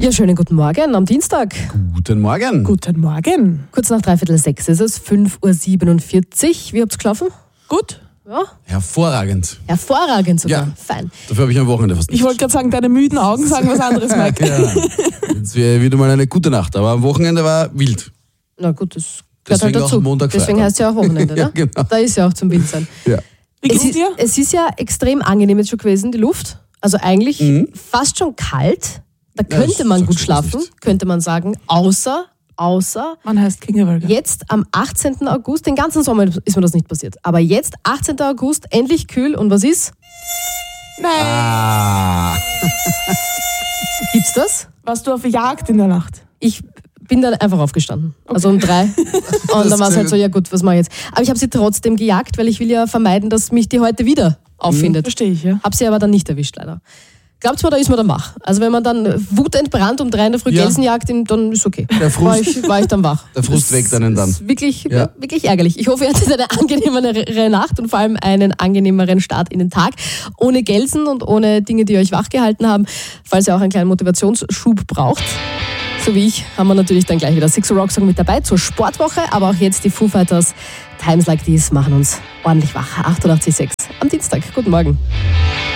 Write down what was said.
Ja, schönen guten Morgen am Dienstag. Guten Morgen. Guten Morgen. Kurz nach 5:45 ist es, 5:47 Uhr. Wie habt's geschlafen? Gut. Ja, Hervorragend. hervorragend sogar. Ja. Fein. Dafür habe ich am Wochenende fast Ich wollte gerade sagen, deine müden Augen sagen was anderes, Mike. Ja. Jetzt wäre wieder mal eine gute Nacht, aber am Wochenende war wild. Na gut, das gehört halt Deswegen dazu. auch Montag, Deswegen Freitag. heißt es ja auch Wochenende, Ja, ne? genau. Da ist ja auch zum Wild sein. Ja. Wie geht's dir? Es ist ja extrem angenehm jetzt schon gewesen, die Luft. Also eigentlich fast schon kalt. Da könnte das man sagst gut du schlafen, nicht. könnte man sagen. Außer Man heißt Kingerwölger. jetzt am 18. August, den ganzen Sommer ist mir das nicht passiert. Aber jetzt, 18. August, endlich kühl. Und was ist? Nein. Ah. Gibt's das? Warst du auf Jagd in der Nacht? Ich bin dann einfach aufgestanden. Also um 3. Und dann war es halt so, ja gut, was mache ich jetzt? Aber ich habe sie trotzdem gejagt, weil ich will ja vermeiden, dass mich die heute wieder auffindet. Verstehe ich, ja. Hab sie aber dann nicht erwischt, leider. Glaubt's mir, da ist man dann wach. Also wenn man dann wutentbrannt um 3 in der Früh Ja. Gelsen jagt, dann ist okay. Der Frust. War ich dann wach. Der Frust weckt einen dann. Das ist wirklich, Ja. wirklich ärgerlich. Ich hoffe, ihr hattet eine angenehmere Nacht und vor allem einen angenehmeren Start in den Tag. Ohne Gelsen und ohne Dinge, die euch wach gehalten haben. Falls ihr auch einen kleinen Motivationsschub braucht, so wie ich, haben wir natürlich dann gleich wieder Six Rock Song mit dabei zur Sportwoche. Aber auch jetzt die Foo Fighters. Times Like These machen uns ordentlich wach. 88,6 am Dienstag. Guten Morgen.